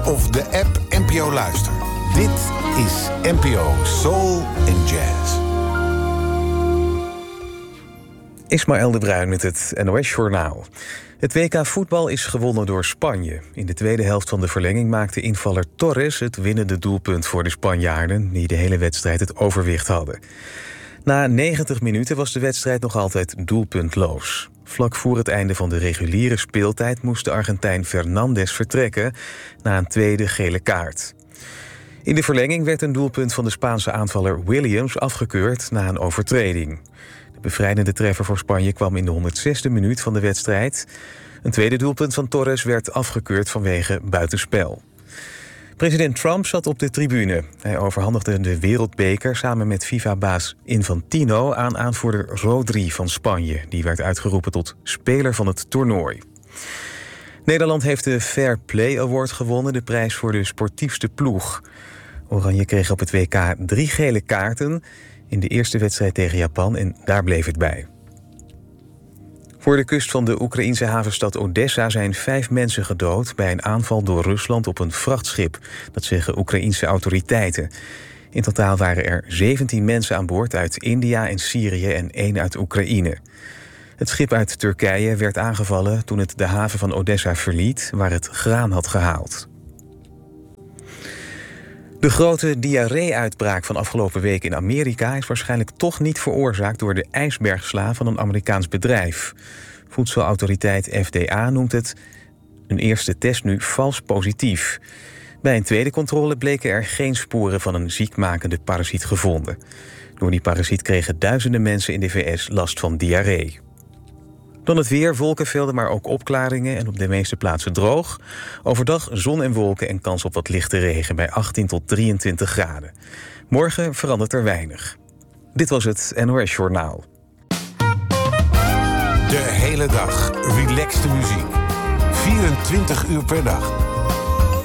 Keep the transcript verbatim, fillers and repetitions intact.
of de app N P O Luister. Dit is N P O Soul and Jazz. Ismaël de Bruin met het N O S-journaal. Het W K voetbal is gewonnen door Spanje. In de tweede helft van de verlenging maakte invaller Torres het winnende doelpunt voor de Spanjaarden, die de hele wedstrijd het overwicht hadden. Na negentig minuten was de wedstrijd nog altijd doelpuntloos. Vlak voor het einde van de reguliere speeltijd moest de Argentijn Fernandes vertrekken na een tweede gele kaart. In de verlenging werd een doelpunt van de Spaanse aanvaller Williams afgekeurd na een overtreding. De bevrijdende treffer voor Spanje kwam in de honderdzesde minuut van de wedstrijd. Een tweede doelpunt van Torres werd afgekeurd vanwege buitenspel. President Trump zat op de tribune. Hij overhandigde de wereldbeker samen met FIFA-baas Infantino aan aanvoerder Rodri van Spanje. Die werd uitgeroepen tot speler van het toernooi. Nederland heeft de Fair Play Award gewonnen, de prijs voor de sportiefste ploeg. Oranje kreeg op het W K drie gele kaarten in de eerste wedstrijd tegen Japan en daar bleef het bij. Voor de kust van de Oekraïense havenstad Odessa zijn vijf mensen gedood bij een aanval door Rusland op een vrachtschip. Dat zeggen Oekraïense autoriteiten. In totaal waren er zeventien mensen aan boord uit India en Syrië en één uit Oekraïne. Het schip uit Turkije werd aangevallen toen het de haven van Odessa verliet, waar het graan had gehaald. De grote diarree-uitbraak van afgelopen week in Amerika is waarschijnlijk toch niet veroorzaakt door de ijsbergsla van een Amerikaans bedrijf. Voedselautoriteit F D A noemt het een eerste test nu vals positief. Bij een tweede controle bleken er geen sporen van een ziekmakende parasiet gevonden. Door die parasiet kregen duizenden mensen in de V S last van diarree. Dan het weer, wolkenvelden, maar ook opklaringen en op de meeste plaatsen droog. Overdag zon en wolken en kans op wat lichte regen bij achttien tot drieëntwintig graden. Morgen verandert er weinig. Dit was het N O S-journaal. De hele dag relaxte muziek. vierentwintig uur per dag.